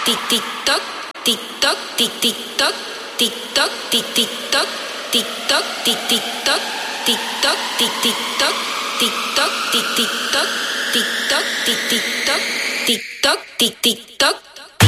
tic tic toc, tic toc, tic tic toc, tic toc, tic tic toc, tic toc, tic tic toc, tic toc, tic tic toc, tic toc, tic tic toc, tic toc, tic tic toc, tic toc, tic tic